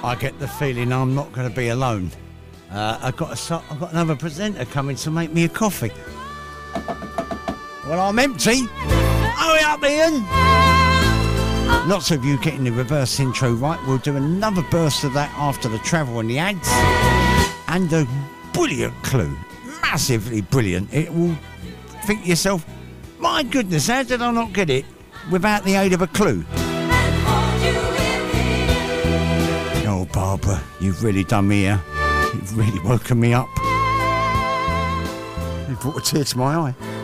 I get the feeling I'm not going to be alone. I've got another presenter coming to make me a coffee. Well, I'm empty. Hurry up, Ian. Lots of you getting the reverse intro right. We'll do another burst of that after the travel and the ads. And a brilliant clue. Massively brilliant. It will think to yourself, my goodness, how did I not get it without the aid of a clue? Oh, Barbara, you've really done me here. You've really woken me up. You've brought a tear to my eye.